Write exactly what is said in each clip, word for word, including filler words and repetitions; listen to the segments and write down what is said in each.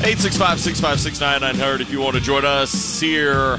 eight six five, six five six, nine nine hundred if you want to join us here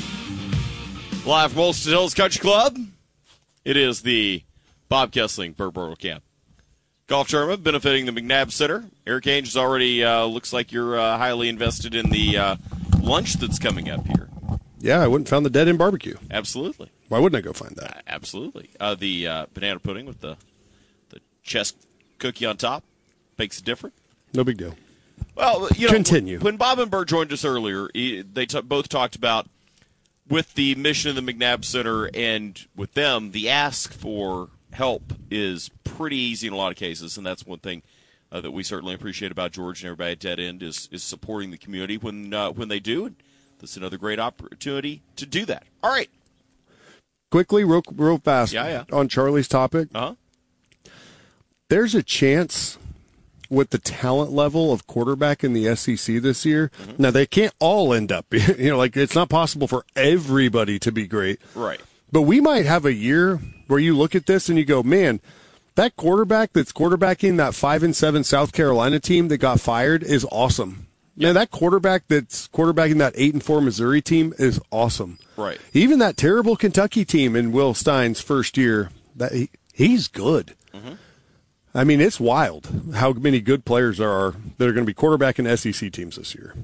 live from Olston Hills Country Club. It is the Bob Kessling Burt Bortle Camp Golf Tournament benefiting the McNabb Center. Eric Ainge is already, uh, looks like you're uh, highly invested in the uh, lunch that's coming up here. Yeah, I wouldn't found the dead end barbecue. Absolutely. Why wouldn't I go find that? Uh, absolutely. Uh, the uh, banana pudding with the, the chest cookie on top makes it different. No big deal. Well, you know, Continue. When, when Bob and Bert joined us earlier, he, they t- both talked about with the mission of the McNabb Center and with them, the ask for help is pretty easy in a lot of cases, and that's one thing uh, that we certainly appreciate about George and everybody at Dead End is is supporting the community when uh, when they do. And this is another great opportunity to do that. All right. Quickly, real, real fast, yeah, yeah. on Charlie's topic, uh-huh. there's a chance with the talent level of quarterback in the S E C this year. Mm-hmm. Now, they can't all end up, you know, like it's not possible for everybody to be great. Right. But we might have a year where you look at this and you go, man, that quarterback that's quarterbacking that five and seven South Carolina team that got fired is awesome. Yeah, man, that quarterback that's quarterbacking that eight and four Missouri team is awesome. Right. Even that terrible Kentucky team in Will Stein's first year, that he, he's good. Mm-hmm. I mean, it's wild how many good players there are that are going to be quarterbacking S E C teams this year.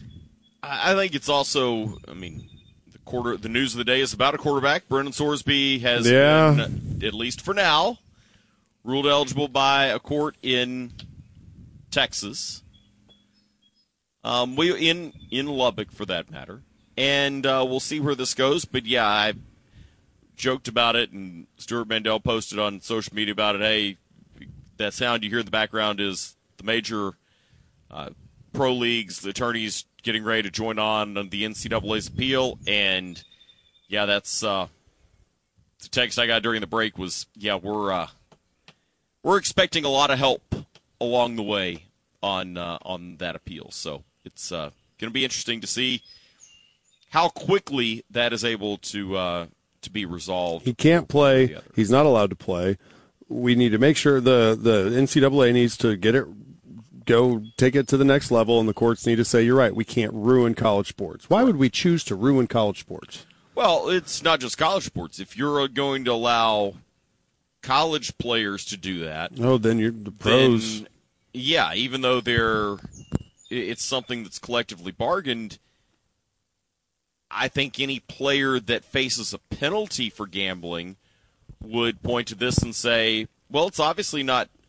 I think it's also, I mean, the quarter. The news of the day is about a quarterback. Brennan Sorsby has yeah. been, at least for now, ruled eligible by a court in Texas. Um, we in in Lubbock, for that matter, and uh, we'll see where this goes. But yeah, I joked about it, and Stuart Mandel posted on social media about it. Hey, that sound you hear in the background is the major uh, pro leagues, the attorneys getting ready to join on on the N C double A's appeal. And, yeah, that's uh, the text I got during the break was, yeah, we're uh, we're expecting a lot of help along the way on uh, on that appeal. So it's uh, going to be interesting to see how quickly that is able to uh, to be resolved. He can't play. He's not allowed to play. We need to make sure the, the N C double A needs to get it, go take it to the next level, and the courts need to say, you're right, we can't ruin college sports. Why would we choose to ruin college sports? Well, it's not just college sports. If you're going to allow college players to do that. Oh, then you're the pros. Then, yeah, even though they're, it's something that's collectively bargained, I think any player that faces a penalty for gambling would point to this and say, well, it's obviously not